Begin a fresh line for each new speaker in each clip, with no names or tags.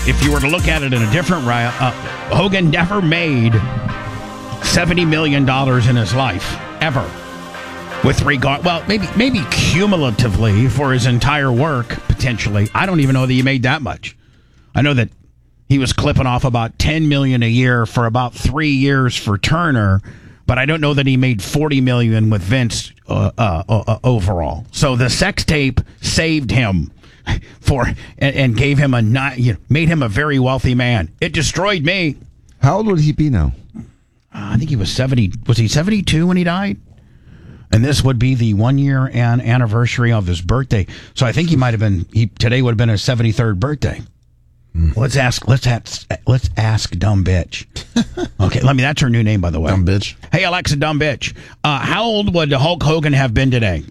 if you were to look at it in a different way, Hogan never made $70 million in his life, ever. With regard, well, maybe cumulatively for his entire work, potentially. I don't even know that he made that much. I know that he was clipping off about $10 million a year for about 3 years for Turner, but I don't know that he made $40 million with Vince overall. So the sex tape saved him and gave him made him a very wealthy man. It destroyed me.
How old would he be now?
I think he was 70. Was he 72 when he died? And this would be the 1 year anniversary of his birthday. So I think he might have been. Today would have been his 73rd birthday. Let's ask Dumb Bitch. Okay, that's her new name, by the way.
Dumb Bitch.
Hey, Alexa, Dumb Bitch. How old would Hulk Hogan have been today?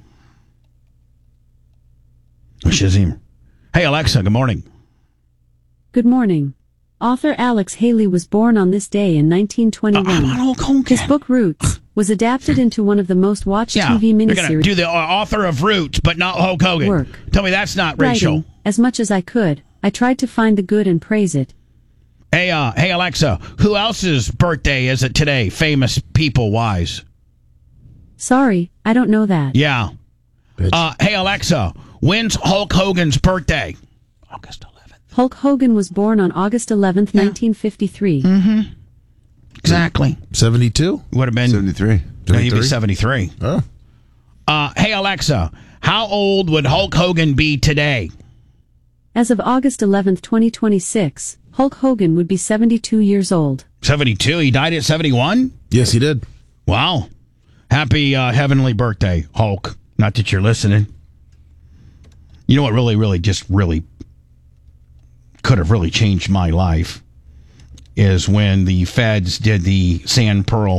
Shazim. Hey, Alexa, good morning.
Good morning. Author Alex Haley was born on this day in 1921.
Hulk Hogan.
His book Roots was adapted into one of the most watched TV
You're
miniseries.
going to do the author of Roots, but not Hulk Hogan.
Work.
Tell me that's not racial.
Writing, as much as I could, I tried to find the good and praise it.
Hey, Alexa, who else's birthday is it today, famous people-wise?
Sorry, I don't know that.
Yeah. Hey, Alexa, when's Hulk Hogan's birthday? August 11th.
Hulk Hogan was born on August 11th, 1953.
Mm-hmm. Exactly.
72?
Would have been
73.
No, he'd be 73.
Oh.
Hey, Alexa, how old would Hulk Hogan be today?
As of August 11th, 2026, Hulk Hogan would be 72 years old.
72? He died at 71?
Yes, he did.
Wow. Happy heavenly birthday, Hulk. Not that you're listening. You know what really could have really changed my life is when the feds did the Sand Pearl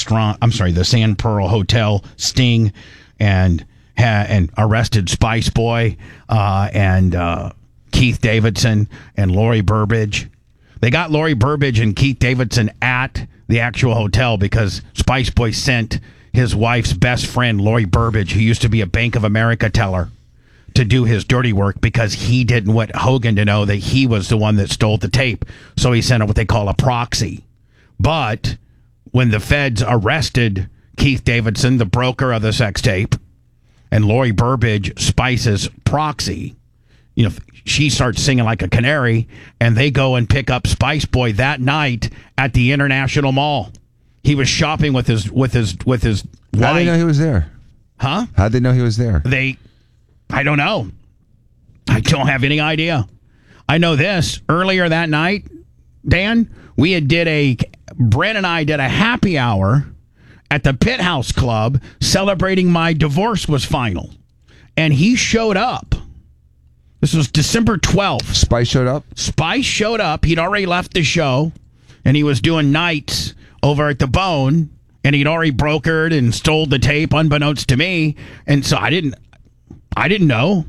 Hotel sting and arrested Spice Boy and Keith Davidson and Lori Burbidge. They got Lori Burbidge and Keith Davidson at the actual hotel because Spice Boy sent his wife's best friend, Lori Burbidge, who used to be a Bank of America teller, to do his dirty work because he didn't want Hogan to know that he was the one that stole the tape. So he sent what they call a proxy. But when the feds arrested Keith Davidson, the broker of the sex tape, and Lori Burbidge, Spice's proxy, she starts singing like a canary, and they go and pick up Spice Boy that night at the International Mall. He was shopping with his wife.
How did they know he was there?
Huh?
How did they know he was there?
I don't know. I don't have any idea. I know this. Earlier that night, Dan, Brent and I did a happy hour at the Pit House Club celebrating my divorce was final. And he showed up. This was December 12th.
Spice showed up?
Spice showed up. He'd already left the show, and he was doing nights over at the Bone, and he'd already brokered and stole the tape unbeknownst to me. And so I didn't know.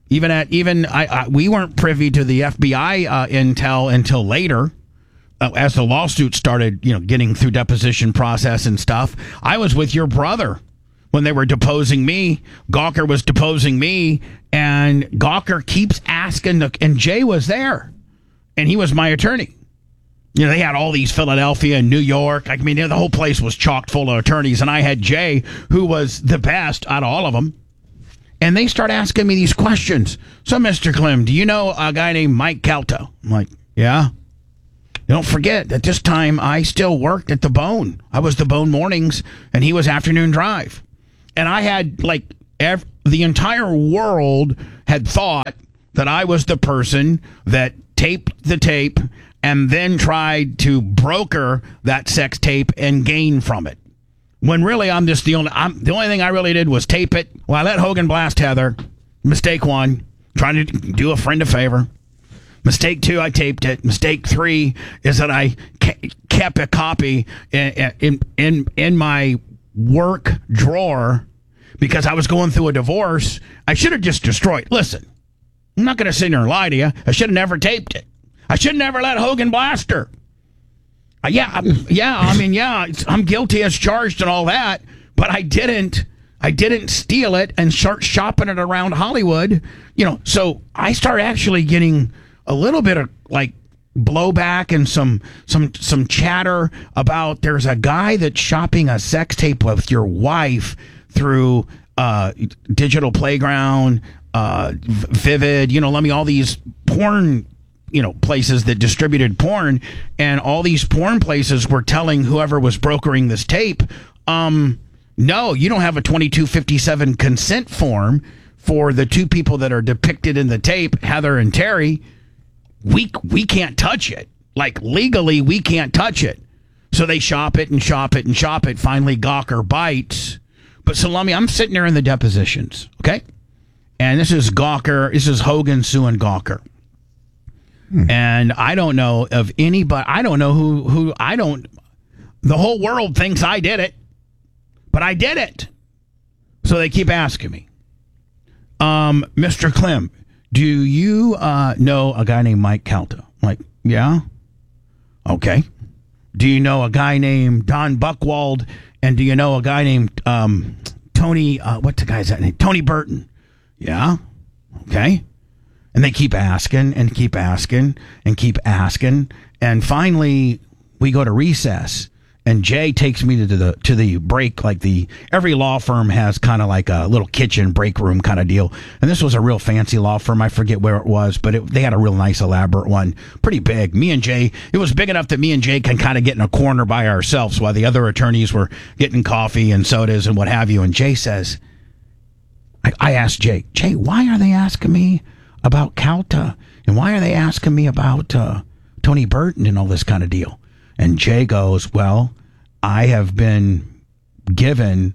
We weren't privy to the FBI intel until later, as the lawsuit started, getting through deposition process and stuff. I was with your brother when they were deposing me. Gawker was deposing me, and Gawker keeps asking, and Jay was there, and he was my attorney. They had all these Philadelphia and New York. The whole place was chock full of attorneys, and I had Jay, who was the best out of all of them. And they start asking me these questions. So, Mr. Clem, do you know a guy named Mike Calto? I'm like, yeah. Don't forget, at this time, I still worked at the Bone. I was the Bone mornings, and he was afternoon drive. And I had, the entire world had thought that I was the person that taped the tape and then tried to broker that sex tape and gain from it. When really I'm just the only thing I really did was tape it. Well, I let Hogan blast Heather. Mistake 1, trying to do a friend a favor. Mistake 2, I taped it. Mistake 3 is that I kept a copy in my work drawer because I was going through a divorce. I should have just destroyed. Listen, I'm not going to sit here and lie to you. I should have never taped it. I should have never let Hogan blast her. I'm guilty as charged and all that, but I didn't steal it and start shopping it around Hollywood. So I start actually getting a little bit of blowback and some chatter about there's a guy that's shopping a sex tape with your wife through Digital Playground, Vivid, all these porn, places that distributed porn, and all these porn places were telling whoever was brokering this tape, no, you don't have a 2257 consent form for the two people that are depicted in the tape, Heather and Terry. We can't touch it. Like, legally, we can't touch it. So they shop it and shop it and shop it. Finally, Gawker bites. But Salami, I'm sitting there in the depositions, okay? And this is Gawker. This is Hogan suing Gawker. And I don't know of anybody. I don't know who. The whole world thinks I did it, but I did it. So they keep asking me, Mr. Clem, do you know a guy named Mike Calta? I'm like, yeah. Okay. Do you know a guy named Don Buchwald? And do you know a guy named Tony? What's the guy's name? Tony Burton. Yeah. Okay. And they keep asking and keep asking and keep asking. And finally, we go to recess. And Jay takes me to the break, like every law firm has kind of like a little kitchen break room kind of deal. And this was a real fancy law firm. I forget where it was, but they had a real nice, elaborate one. Pretty big. Me and Jay, it was big enough that me and Jay can kind of get in a corner by ourselves while the other attorneys were getting coffee and sodas and what have you. And Jay says, I asked Jay, why are they asking me about Calta? And why are they asking me about Tony Burton and all this kind of deal? And Jay goes, well, I have been given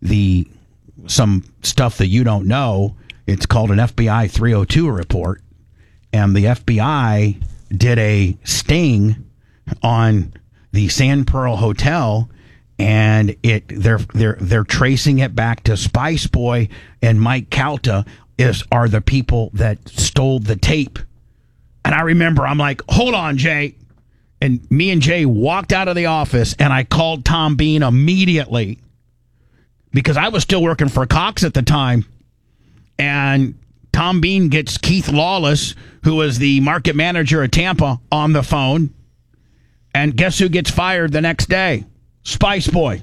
some stuff that you don't know. It's called an FBI 302 report. And the FBI did a sting on the Sand Pearl Hotel, and they're tracing it back to Spice Boy and Mike Calta are the people that stole the tape. And I remember, I'm like, hold on, Jay. And me and Jay walked out of the office, and I called Tom Bean immediately because I was still working for Cox at the time. And Tom Bean gets Keith Lawless, who was the market manager at Tampa, on the phone. And guess who gets fired the next day? Spice Boy.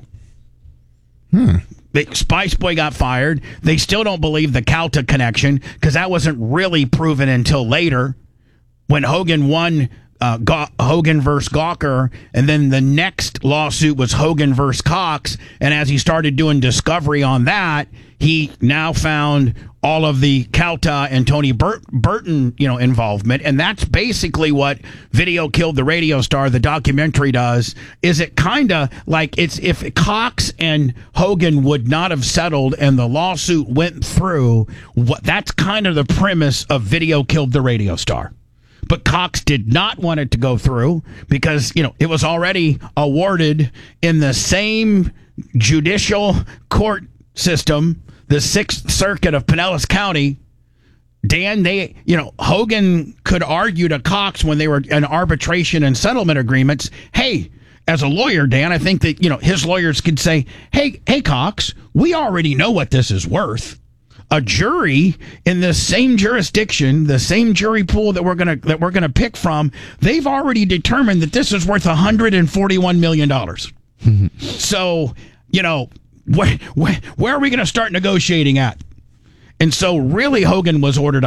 Spice Boy got fired. They still don't believe the Calta connection because that wasn't really proven until later when Hogan won Hogan versus Gawker, and then the next lawsuit was Hogan versus Cox. And as he started doing discovery on that, he now found all of the Calta and Tony Burton, involvement. And that's basically what Video Killed the Radio Star, the documentary, does. Is it kind of like it's if Cox and Hogan would not have settled and the lawsuit went through, that's kind of the premise of Video Killed the Radio Star. But Cox did not want it to go through because, it was already awarded in the same judicial court system, the Sixth Circuit of Pinellas County. Dan, Hogan could argue to Cox when they were in arbitration and settlement agreements, hey, as a lawyer, Dan, I think that, his lawyers could say, hey, Cox, we already know what this is worth. A jury in the same jurisdiction, the same jury pool that we're gonna pick from, they've already determined that this is worth $141 million. So, where are we gonna start negotiating at? And so, really, Hogan was ordered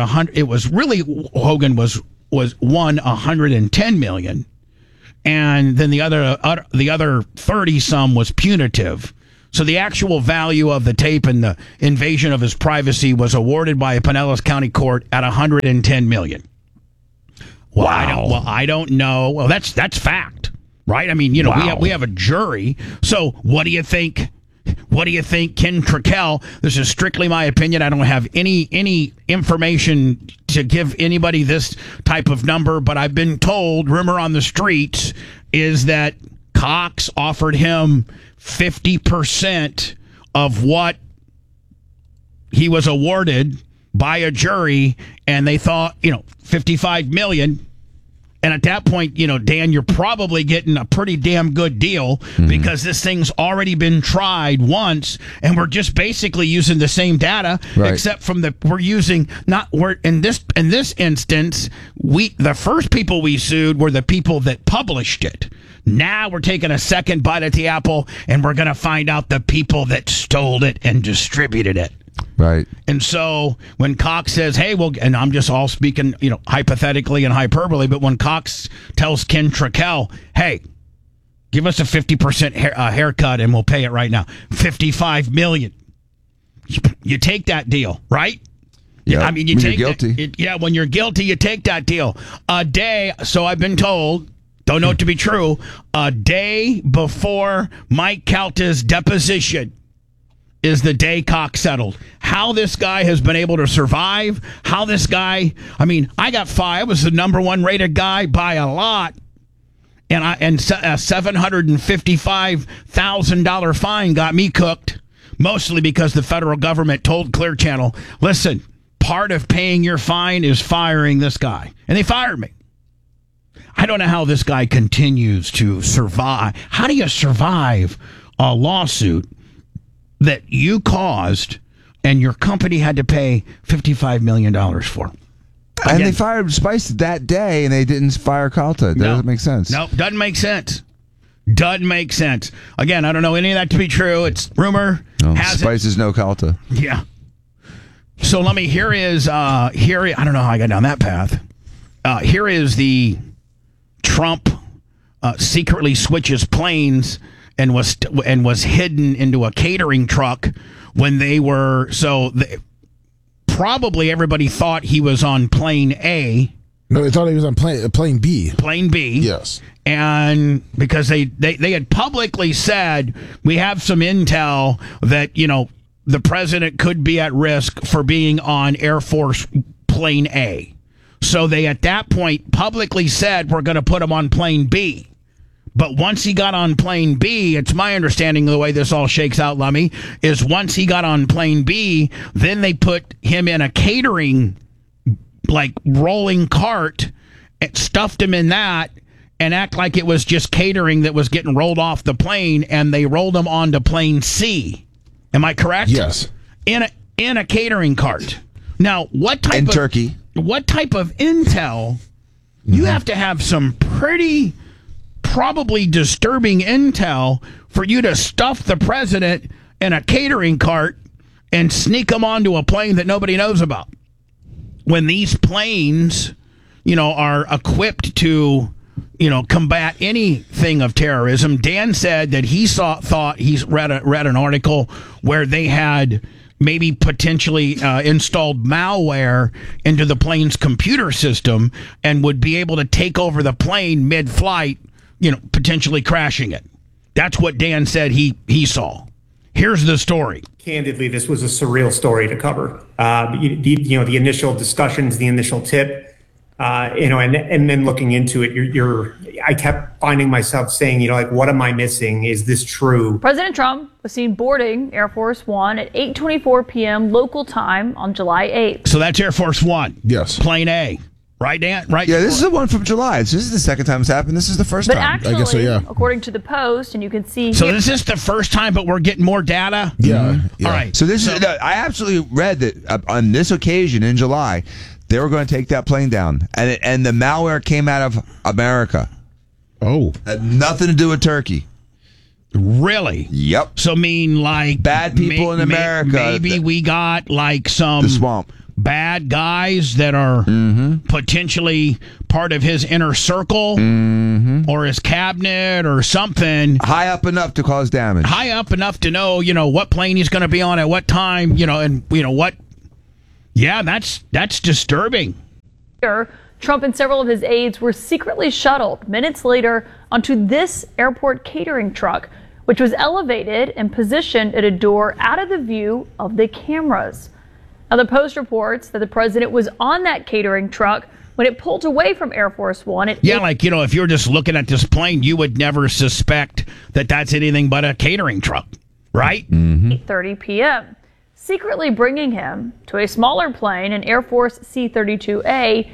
Hogan was won $110 million, and then the other 30 some was punitive. So the actual value of the tape and the invasion of his privacy was awarded by a Pinellas County court at $110 million. Wow. I don't know. Well, that's fact, right? I mean, we have a jury. So what do you think? What do you think, Ken Trickell? This is strictly my opinion. I don't have any information to give anybody this type of number, but I've been told, rumor on the streets, is that Cox offered him 50% of what he was awarded by a jury, and they thought, $55 million. And at that point, Dan, you're probably getting a pretty damn good deal because this thing's already been tried once, and we're just basically using the same data, except from in this instance, the first people we sued were the people that published it. Now we're taking a second bite at the apple, and we're going to find out the people that stole it and distributed it.
Right.
And so when Cox says, hey, well, and I'm just all speaking, hypothetically and hyperbole, but when Cox tells Ken Trickel, hey, give us a 50% haircut and we'll pay it right now, $55 million. You take that deal, right?
Yeah.
I mean,
when you're guilty.
When you're guilty, you take that deal. A day, so I've been told, don't know it to be true, a day before Mike Calta's deposition is the day Cox settled. How this guy has been able to survive, I got five. I was the number one rated guy by a lot. And a $755,000 fine got me cooked, mostly because the federal government told Clear Channel, listen, part of paying your fine is firing this guy. And they fired me. I don't know how this guy continues to survive. How do you survive a lawsuit that you caused and your company had to pay $55 million for?
And they fired Spice that day, and they didn't fire Calta. That doesn't make sense.
No, doesn't make sense. Doesn't make sense. Again, I don't know any of that to be true. It's rumor.
Spice is no Calta.
Yeah. So let me, I don't know how I got down that path. Here is the Trump secretly switches planes and was hidden into a catering truck when they were probably everybody thought he was on plane A.
No, they thought he was on plane B.
Plane B.
Yes.
And because they had publicly said, we have some intel that, the president could be at risk for being on Air Force plane A. So they at that point publicly said, we're going to put him on plane B. But once he got on plane B, it's my understanding the way this all shakes out, Lummy, is once he got on plane B, then they put him in a catering, rolling cart, and stuffed him in that, and act like it was just catering that was getting rolled off the plane, and they rolled him onto plane C. Am I correct?
Yes.
In a catering cart. Now, what type
and
of
turkey?
What type of intel? You have to have some pretty, probably disturbing intel for you to stuff the president in a catering cart and sneak him onto a plane that nobody knows about. When these planes, are equipped to, combat anything of terrorism. Dan said that he thought he's read an article where they had maybe potentially installed malware into the plane's computer system and would be able to take over the plane mid-flight, potentially crashing it. That's what Dan said he saw. Here's the story.
Candidly, this was a surreal story to cover. The initial discussions, the initial tip, and then looking into it, I kept finding myself saying, what am I missing? Is this true?
President Trump was seen boarding Air Force One at 8:24 p.m. local time on July 8th.
So that's Air Force One.
Yes.
Plane A. Right, Dan? Right?
Yeah, this is the one from July. This is the second time it's happened. This is the first
But
time.
actually,
I guess so, yeah.
according to the Post, and you can see
So
here,
this is the first time, but we're getting more data?
Yeah. Yeah.
All right.
So I absolutely read that on this occasion in July, they were going to take that plane down, and the malware came out of America.
Oh.
Had nothing to do with Turkey.
Really?
Yep.
So
bad people in America.
Maybe we got some
the swamp.
Bad guys that are potentially part of his inner circle or his cabinet or something.
High up enough to cause damage.
High up enough to know, what plane he's going to be on at what time, and what. Yeah, that's disturbing.
Trump and several of his aides were secretly shuttled minutes later onto this airport catering truck, which was elevated and positioned at a door out of the view of the cameras. Now, the Post reports that the president was on that catering truck when it pulled away from Air Force One. If you're just looking at this plane, you would never suspect that that's anything but a catering truck, right? 8:30 p.m., secretly bringing him to a smaller plane, an Air Force C-32A,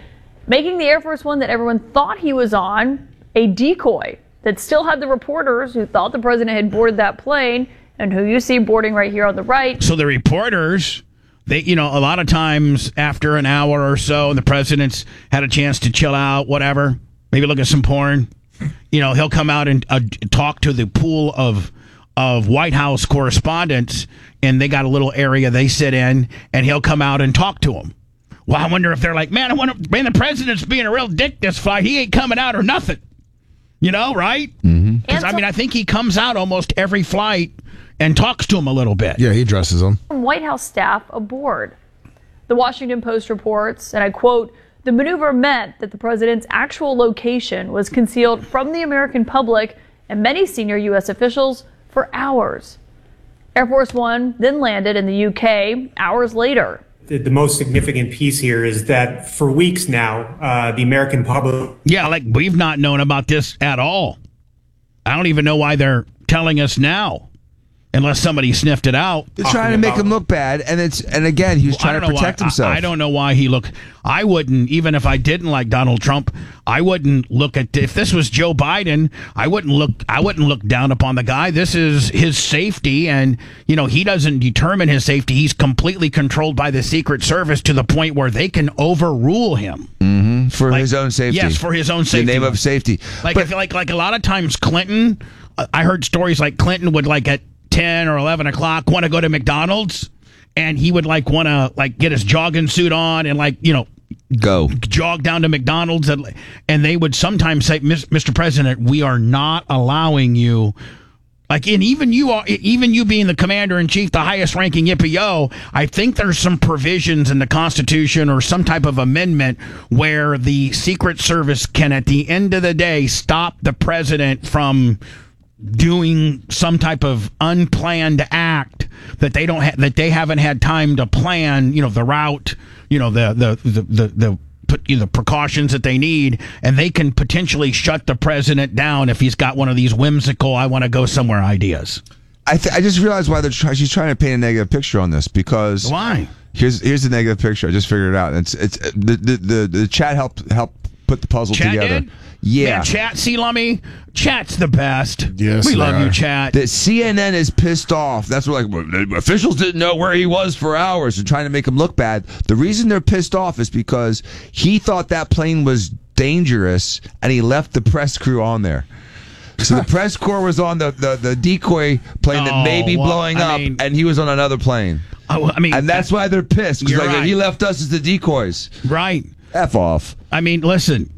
making the Air Force One that everyone thought he was on a decoy that still had the reporters who thought the president had boarded that plane and who you see boarding right here on the right.
So the reporters, they, a lot of times after an hour or so, and the president's had a chance to chill out, whatever, maybe look at some porn, he'll come out and talk to the pool of White House correspondents, and they got a little area they sit in, and he'll come out and talk to them. Well, I wonder if they're like, man, the president's being a real dick this flight. He ain't coming out or nothing. Right?
Mm-hmm.
Because, I think he comes out almost every flight and talks to him a little bit.
Yeah, he addresses them.
White House staff aboard. The Washington Post reports, and I quote, "The maneuver meant that the president's actual location was concealed from the American public and many senior U.S. officials for hours." Air Force One then landed in the UK hours later.
The most significant piece here is that for weeks now, the American public...
Yeah, we've not known about this at all. I don't even know why they're telling us now, unless somebody sniffed it out.
They're trying to make him look bad, and again, he was trying to protect himself.
I don't know why he looked. I wouldn't, even if I didn't like Donald Trump, I wouldn't look at, if this was Joe Biden, I wouldn't look down upon the guy. This is his safety, and he doesn't determine his safety. He's completely controlled by the Secret Service to the point where they can overrule him.
Mm-hmm. For his own safety.
Yes, for his own safety.
The name of safety.
I feel like a lot of times Clinton, I heard stories like Clinton would at 10 or 11 o'clock want to go to McDonald's, and he would want to get his jogging suit on and
go
jog down to McDonald's, and they would sometimes say, Mr. President, we are not allowing you. And even you being the commander in chief, the highest ranking yippee-yo, I think there's some provisions in the Constitution or some type of amendment where the Secret Service can, at the end of the day, stop the president from doing some type of unplanned act that they haven't had time to plan, the route, the precautions that they need, and they can potentially shut the president down if he's got one of these whimsical, I want to go somewhere ideas.
I just realized why she's trying to paint a negative picture on this, because
why?
Here's the negative picture. I just figured it out. It's the chat helped put the puzzle together.
Did?
Yeah.
Man, Chat, see, Lummy? Chat's the best.
Yes,
we
they
love
are.
you, Chat.
That CNN is pissed off. That's what the officials didn't know where he was for hours and trying to make him look bad. The reason they're pissed off is because he thought that plane was dangerous and he left the press crew on there. So the press corps was on the decoy plane that may be blowing up, and he was on another plane. And that's why they're pissed, because
right.
He left us as the decoys.
Right.
F off.
Listen.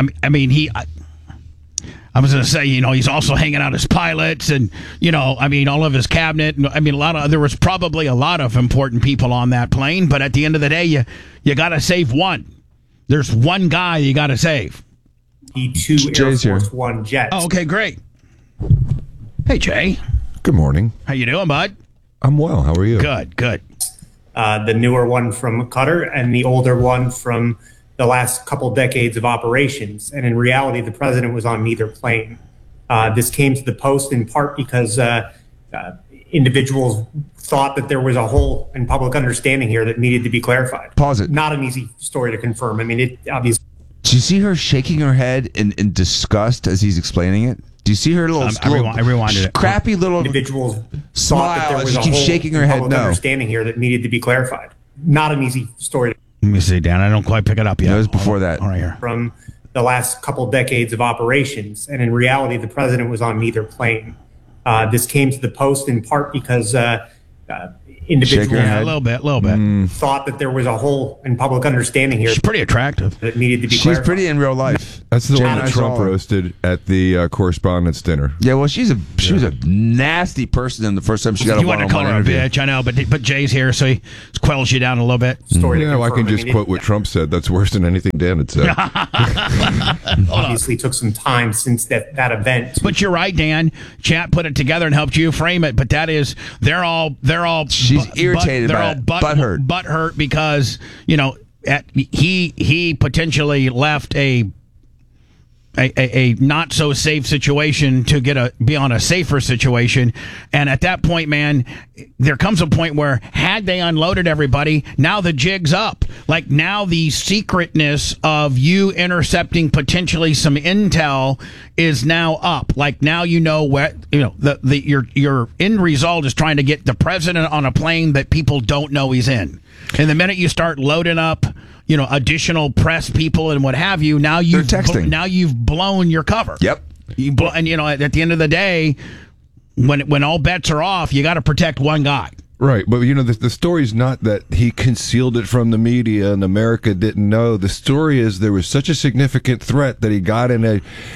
I was going to say, he's also hanging out his pilots and, all of his cabinet. There was probably a lot of important people on that plane, but at the end of the day, you got to save one. There's one guy you got to save.
The two Air Force One jets.
Oh, okay, great. Hey, Jay.
Good morning.
How you doing, bud?
I'm well. How are you?
Good.
The newer one from Qatar and the older one from the last couple decades of operations. And in reality, the president was on neither plane. This came to the Post in part because individuals thought that there was a hole in public understanding here that needed to be clarified.
Pause it.
Not an easy story to confirm. It obviously...
Do you see her shaking her head in disgust as he's explaining it? Do you see her little
I rewinded it.
Crappy little
individuals
smile
thought that there was
as
a
she keeps
hole
shaking her
in
head
public
no.
understanding here that needed to be clarified. Not an easy story to
Let me see, Dan. I don't quite pick it up yet.
No, it was before that.
All right, here.
from the last couple decades of operations. And in reality, the president was on neither plane. This came to the Post in part because individuals
Yeah, a little bit.
thought that there was a hole in public understanding here
She's pretty attractive.
that needed to be
She's
clarified.
pretty in real life.
That's the
Jen,
one
I
that Trump
saw her.
roasted at the correspondence dinner.
Yeah, well, she was a nasty person in the first time she got
You
a
want to
one-on-one
call her a
interview.
bitch, I know, but Jay's here, so he quells you down a little bit.
Story to
Yeah, I
confirm.
can just quote what Trump said. That's worse than anything Dan had said.
Obviously took some time since that event.
But you're right, Dan. Chat put it together and helped you frame it. But that is, they're all.
She's irritated
they're
by
all
it. Butthurt.
butthurt because he potentially left a a not so safe situation to be on a safer situation. And at that point, man, there comes a point where had they unloaded everybody, now the jig's up. Like now the secretness of you intercepting potentially some intel is now up. Like now what your end result is trying to get the president on a plane that people don't know he's in. And the minute you start loading up additional press people and what have you, now you've blown your cover.
Yep.
And at the end of the day, when all bets are off, you got to protect one guy.
Right, but the story's not that he concealed it from the media and America didn't know. The story is there was such a significant threat that he got in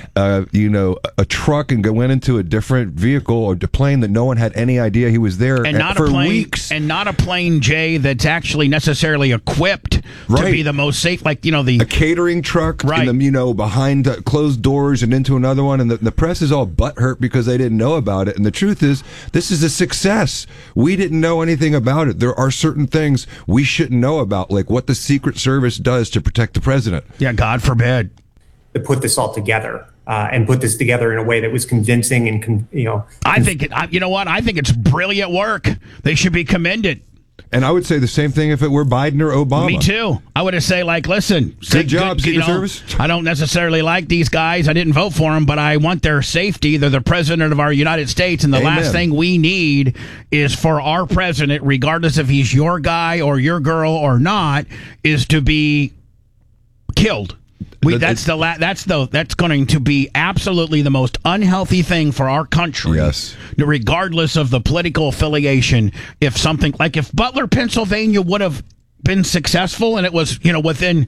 a truck and went into a different vehicle or plane that no one had any idea he was there for weeks.
And not a plane, Jay, that's actually necessarily equipped to be the most safe. Like a
catering truck,
right?
Behind closed doors and into another one, and the press is all butthurt because they didn't know about it. And the truth is, this is a success. We didn't know anything about it. There are certain things we shouldn't know about, like what the Secret Service does to protect the president.
Yeah, God forbid.
To put this all together and put this together in a way that was convincing and
I think it's brilliant work. They should be commended.
And I would say the same thing if it were Biden or Obama.
Me too. I would have said, listen,
good job, Secret Service.
I don't necessarily like these guys. I didn't vote for them, but I want their safety. They're the president of our United States, and the last thing we need is for our president, regardless if he's your guy or your girl or not, is to be killed. That's going to be absolutely the most unhealthy thing for our country.
Yes.
Regardless of the political affiliation. If Butler, Pennsylvania would have been successful and it was, within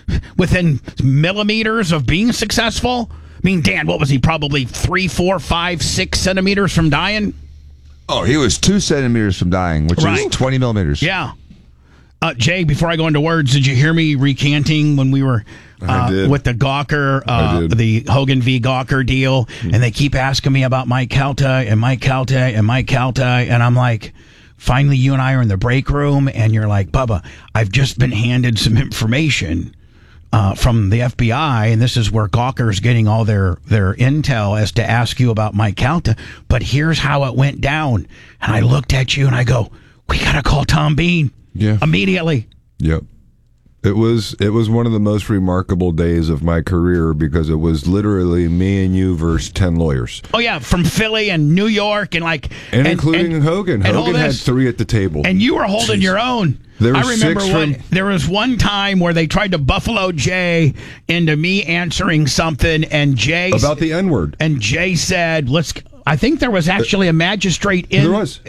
millimeters of being successful. I mean, Dan, what was he? Probably 3, 4, 5, 6 centimeters from dying?
Oh, he was 2 centimeters from dying, which is 20 millimeters.
Yeah. Jay, before I go into words, did you hear me recanting when we were with the Gawker, the Hogan v. Gawker deal? And they keep asking me about Mike Calta and Mike Calta and Mike Calta. And I'm like, finally, you and I are in the break room. And you're like, Bubba, I've just been handed some information from the FBI. And this is where Gawker's getting all their intel as to ask you about Mike Calta. But here's how it went down. And I looked at you and I go, we got to call Tom Bean.
Yeah.
Immediately.
Yep. It was one of the most remarkable days of my career because it was literally me and you versus 10 lawyers.
Oh yeah, from Philly and New York and
including Hogan. Hogan had 3 at the table.
And you were holding your own. I remember there was one time where they tried to Buffalo Jay into me answering something and Jay
about the N-word.
And Jay said, I think there was actually a magistrate in.
There was.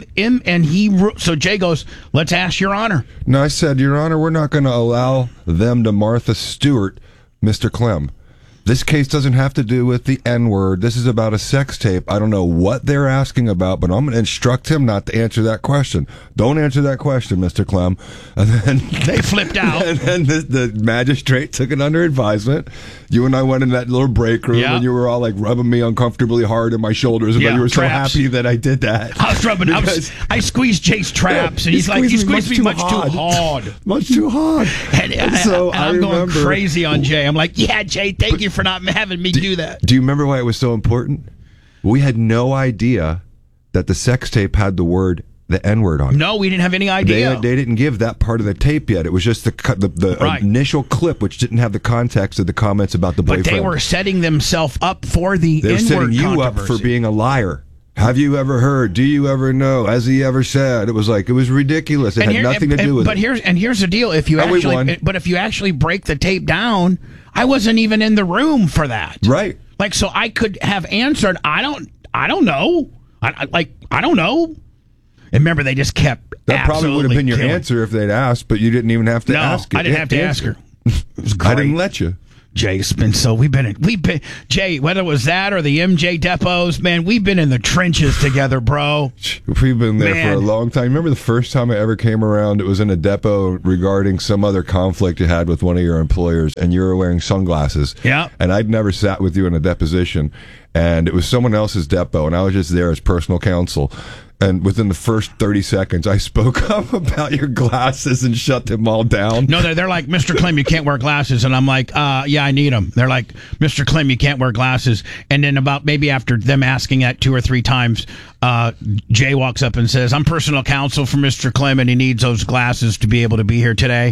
So Jay goes, let's ask Your Honor.
No, I said, Your Honor, we're not going to allow them to Martha Stewart, Mr. Clem. This case doesn't have to do with the N-word. This is about a sex tape. I don't know what they're asking about, but I'm going to instruct him not to answer that question. Don't answer that question, Mr. Clem. And then
they flipped out.
And then the magistrate took it under advisement. You and I went in that little break room, and you were all like rubbing me uncomfortably hard in my shoulders, and you were so happy that I did that.
I was rubbing. I squeezed Jay's traps, and he's like, "You squeezed me much too hard,
much too hard."
And so I'm going crazy on Jay. I'm like, "Yeah, Jay, thank you for not having me do that."
Do you remember why it was so important? We had no idea that the sex tape had the word the N-word on it.
No, we didn't have any idea.
They didn't give that part of the tape yet. It was just the initial clip, which didn't have the context of the comments about the boyfriend.
But they were setting themselves up for the N-word controversy.
They were setting you up for being a liar. Have you ever heard? Do you ever know? Has he ever said? It was ridiculous. It had nothing to do with it.
Here's the deal. If you actually break the tape down, I wasn't even in the room for that.
Right.
So I could have answered, I don't know. I don't know. And remember, they just kept
that probably would have been your answer if they'd asked, but you didn't even have to ask it.
I didn't have to ask her. It was great.
I didn't let you.
Jay, we've been Jay, whether it was that or the MJ depots, man, we've been in the trenches together, bro.
We've been there for a long time. Remember the first time I ever came around, it was in a depot regarding some other conflict you had with one of your employers, and you were wearing sunglasses.
Yeah.
And I'd never sat with you in a deposition, and it was someone else's depot, and I was just there as personal counsel. And within the first 30 seconds, I spoke up about your glasses and shut them all down.
No, they're like, Mr. Clem, you can't wear glasses. And I'm like, yeah, I need them. They're like, Mr. Clem, you can't wear glasses. And then about maybe after them asking that 2 or 3 times, Jay walks up and says, I'm personal counsel for Mr. Clem, and he needs those glasses to be able to be here today.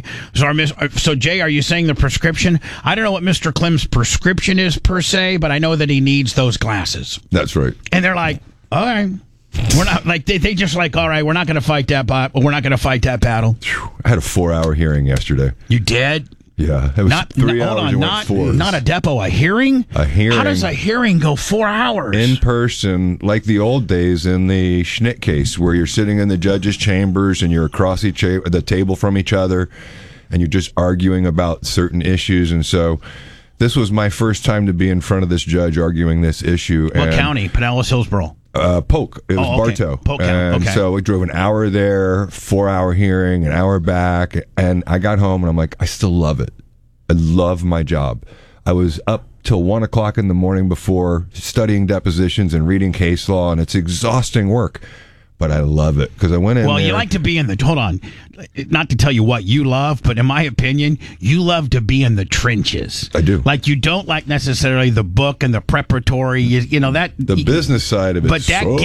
So Jay, are you saying the prescription? I don't know what Mr. Clem's prescription is per se, but I know that he needs those glasses.
That's right.
And they're like, all right. We're not like they just like, all right, we're not going to fight that we're not going to fight that battle.
I had a 4-hour hearing yesterday.
You did?
Yeah, it was 3 hours.
Hold on,
went 4.
not a depo, a hearing.
A hearing.
How does a hearing go 4 hours?
In person, like the old days in the Schnitt case, where you're sitting in the judge's chambers and you're across the table from each other, and you're just arguing about certain issues. And so, this was my first time to be in front of this judge arguing this issue.
What county? Pinellas, Hillsborough.
Polk. It was Bartow.
Polk County.
And so we drove an hour there, 4-hour hearing, an hour back, and I got home and I'm like, I still love it. I love my job. I was up till 1 o'clock in the morning before studying depositions and reading case law, and it's exhausting work. But I love it because I went in. Well,
you like to be in the. Hold on, not to tell you what you love, but in my opinion, you love to be in the trenches.
I do.
Like you don't like necessarily the book and the preparatory. You know that
the business side of it.
But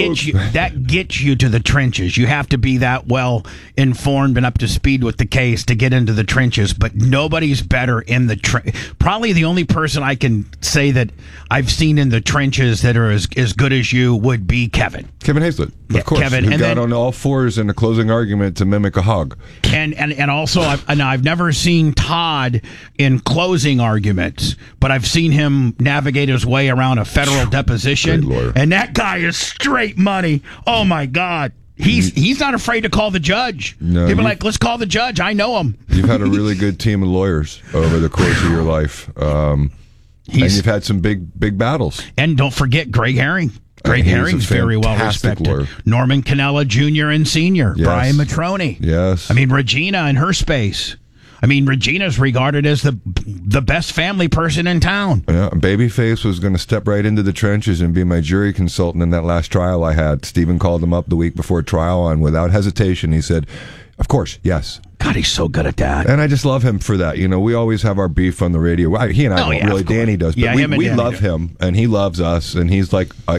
that gets you to the trenches. You have to be that well informed and up to speed with the case to get into the trenches. But nobody's better in the probably the only person I can say that I've seen in the trenches that are as good as you would be Kevin
Hazlett, of course.
Kevin.
Who
and
got
then,
on all fours in a closing argument to mimic a hog.
And also, I've never seen Todd in closing arguments, but I've seen him navigate his way around a federal deposition.
Great lawyer.
And that guy is straight money. Oh, my God. He's not afraid to call the judge.
No,
He'll be like, let's call the judge. I know him.
You've had a really good team of lawyers over the course of your life. And you've had some big battles.
And don't forget Greg Herring. Greg Herring's very well respected.
Lawyer.
Norman Cannella Jr. and Sr.
Yes.
Brian Matroni.
Yes.
I mean, Regina in her space. I mean, Regina's regarded as the best family person in town.
Yeah, Babyface was going to step right into the trenches and be my jury consultant in that last trial I had. Stephen called him up the week before trial, and without hesitation, he said, of course, yes.
God, he's so good at that.
And I just love him for that. You know, we always have our beef on the radio. He and I don't really. Danny does, but we love him, and he loves us, and he's like, our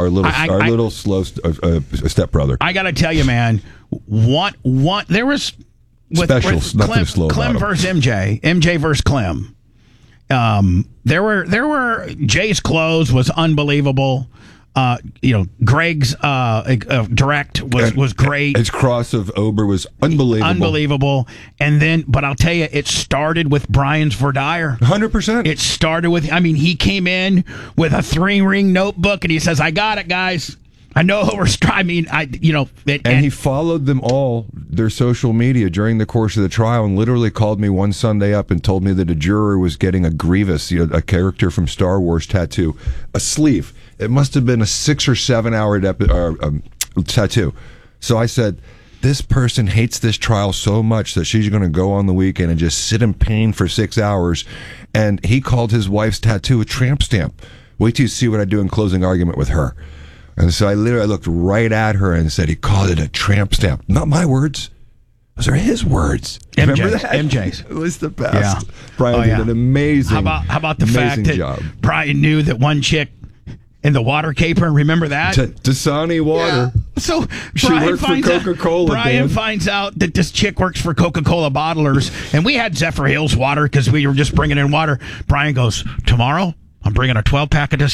little slow stepbrother.
I got to tell you, man, there was with
nothing slow
Clem versus MJ versus Clem. There were Jay's close was unbelievable. Greg's direct was great.
His cross of Ober was unbelievable.
And then, but I'll tell you, it started with Brian's Verdire.
100%.
It started with, he came in with a 3-ring notebook and he says, I got it, guys. I know who we're striving. And
he followed them all, their social media during the course of the trial, and literally called me one Sunday up and told me that a juror was getting a Grievous, a character from Star Wars tattoo, a sleeve. It must have been a 6 or 7 hour tattoo. So I said, this person hates this trial so much that she's going to go on the weekend and just sit in pain for 6 hours. And he called his wife's tattoo a tramp stamp. Wait till you see what I do in closing argument with her. And so I looked right at her and said, he called it a tramp stamp. Not my words. Those are his words. Remember that?
MJ's.
It was the best.
Yeah.
Brian did an amazing
How about the fact that
job.
Brian knew that one chick in the water caper, remember that?
Dasani Water.
Yeah. So
she worked for Coca-Cola.
Brian finds out that this chick works for Coca-Cola bottlers, and we had Zephyr Hills water because we were just bringing in water. Brian goes, tomorrow I'm bringing a 12-pack of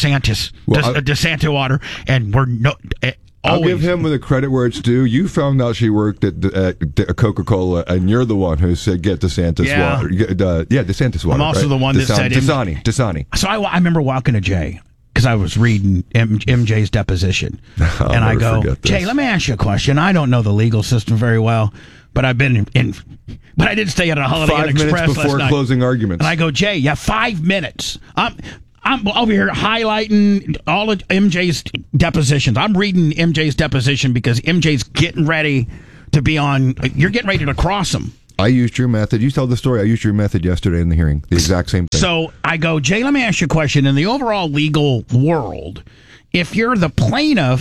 DeSanta water, and we're
I'll give him the credit where it's due. You found out she worked at Coca-Cola, and you're the one who said, get DeSantis water. DeSantis water.
I'm also the one that said
Dasani.
So I remember walking to Jay because I was reading MJ's deposition. And I go, Jay, let me ask you a question. I don't know the legal system very well, but I've been but I did stay at a Holiday Inn Express
5 minutes before closing arguments.
And I go, Jay, 5 minutes. I'm over here highlighting all of MJ's depositions. I'm reading MJ's deposition because MJ's getting ready to be on. You're getting ready to cross him.
I used your method. You tell the story. I used your method yesterday in the hearing. The exact same thing.
So I go, Jay, let me ask you a question. In the overall legal world, if you're the plaintiff,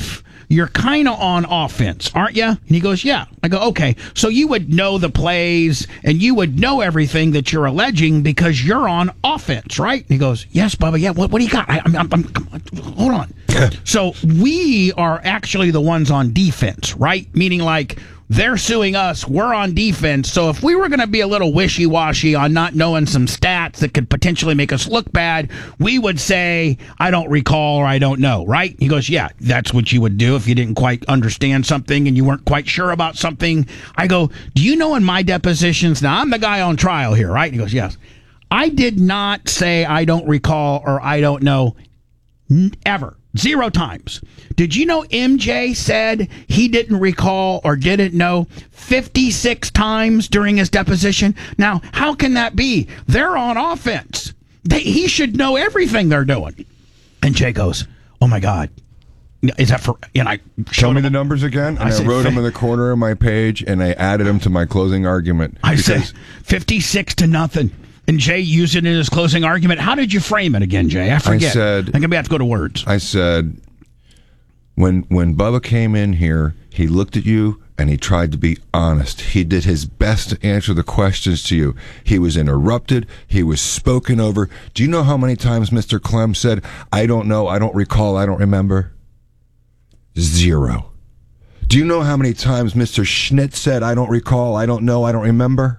you're kind of on offense, aren't you? And he goes, yeah. I go, okay. So you would know the plays and you would know everything that you're alleging because you're on offense, right? And he goes, yes, Bubba. Yeah. What do you got? Hold on. So we are actually the ones on defense, right? Meaning like they're suing us. We're on defense. So if we were going to be a little wishy-washy on not knowing some stats that could potentially make us look bad, we would say, I don't recall or I don't know, right? He goes, yeah, that's what you would do if you didn't quite understand something and you weren't quite sure about something. I go, do you know in my depositions, now I'm the guy on trial here, right? He goes, yes. I did not say I don't recall or I don't know ever. 0 times. Did you know MJ said he didn't recall or didn't know 56 times during his deposition? Now, how can that be? They're on offense. He should know everything they're doing. And Jay goes, oh my God. Is that for, and I
Tell me the numbers again. And I wrote them in the corner of my page and I added them to my closing argument.
I said 56-0. And Jay used it in his closing argument. How did you frame it again, Jay? I forget. I'm going to have to go to words.
I said, when Bubba came in here, he looked at you and he tried to be honest. He did his best to answer the questions to you. He was interrupted. He was spoken over. Do you know how many times Mr. Clem said, I don't know, I don't recall, I don't remember? 0. Do you know how many times Mr. Schnitt said, I don't recall, I don't know, I don't remember?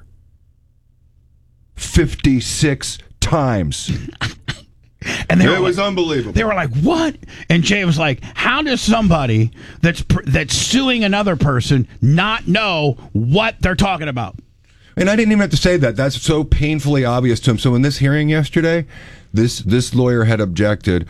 56 times.
And
it was unbelievable.
They were like, what? And Jay was like, how does somebody that's suing another person not know what they're talking about?
And I didn't even have to say that. That's so painfully obvious to him. So in this hearing yesterday, this lawyer had objected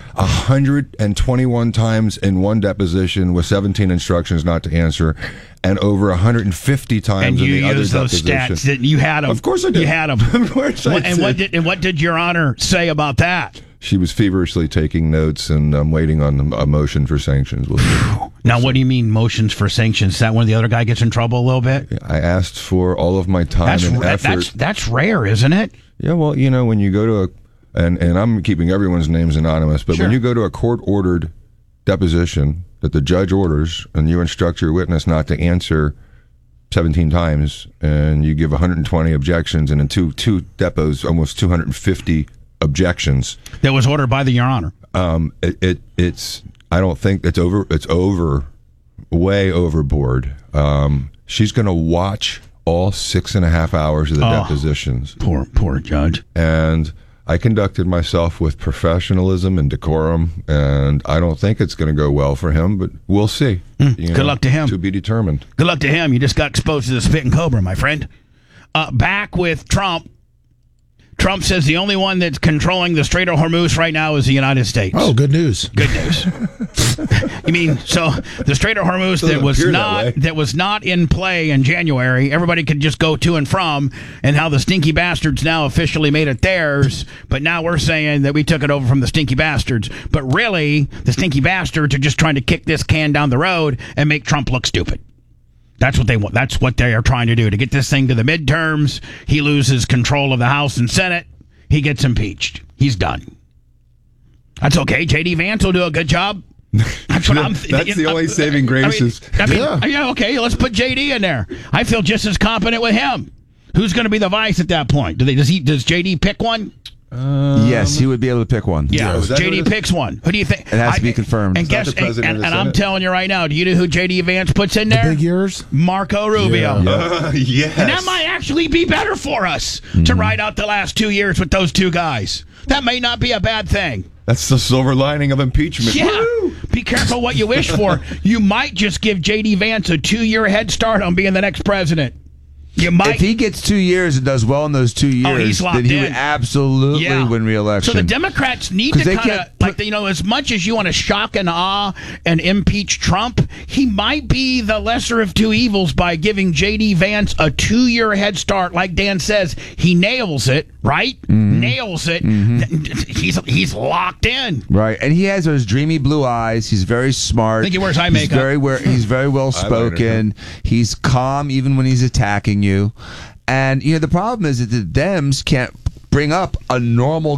121 times in one deposition with 17 instructions not to answer, and over 150 times in the other deposition. And you used those stats,
didn't you? Had them.
Of course I did.
You had them.
Of course I did.
And what did Your Honor say about that?
She was feverishly taking notes, and I'm waiting on a motion for sanctions.
Now, what do you mean motions for sanctions? Is that when the other guy gets in trouble a little bit?
I asked for all of my time and effort.
That's rare, isn't it?
Yeah, well, you know, when you go to and I'm keeping everyone's names anonymous, but when you go to a court-ordered deposition that the judge orders and you instruct your witness not to answer 17 times and you give 120 objections and in two depots, almost 250 objections.
That was ordered by the Your Honor.
It's I don't think it's way overboard. She's going to watch all 6.5 hours of the depositions.
Poor judge.
And I conducted myself with professionalism and decorum, and I don't think it's going to go well for him, but we'll see.
Good luck to him.
To be determined.
Good luck to him. You just got exposed to the spitting cobra, my friend. Back with Trump. Trump says the only one that's controlling the Strait of Hormuz right now is the United States.
Oh, good news.
Good news. You mean, so the Strait of Hormuz that was not in play in January, everybody could just go to and from, and how the stinky bastards now officially made it theirs, but now we're saying that we took it over from the stinky bastards. But really, the stinky bastards are just trying to kick this can down the road and make Trump look stupid. That's what they want. That's what they are trying to do, to get this thing to the midterms. He loses control of the House and Senate. He gets impeached. He's done. That's okay. J.D. Vance will do a good job. That's what I'm thinking.
That's the only saving grace.
Yeah, okay. Let's put J.D. in there. I feel just as competent with him. Who's going to be the vice at that point? Does J.D. pick one?
Yes, he would be able to pick one.
Yeah, JD picks one. Who do you think?
It has to be confirmed.
And guess, and I'm telling you right now, do you know who JD Vance puts in there?
The big ears?
Marco Rubio.
Yes.
And that might actually be better for us to ride out the last 2 years with those two guys. That may not be a bad thing.
That's the silver lining of impeachment.
Yeah. Woo! Be careful what you wish for. You might just give JD Vance a 2-year head start on being the next president.
If he gets 2 years and does well in those 2 years, then he would absolutely win re-election.
So the Democrats need to kind of, as much as you want to shock and awe and impeach Trump, he might be the lesser of two evils by giving J.D. Vance a 2-year head start. Like Dan says, he nails it, right? Mm-hmm. Nails it. Mm-hmm. He's locked in.
Right, and he has those dreamy blue eyes. He's very smart.
I think he wears eye makeup.
He's very well spoken. He's calm even when he's attacking you. And the problem is that the Dems can't bring up a normal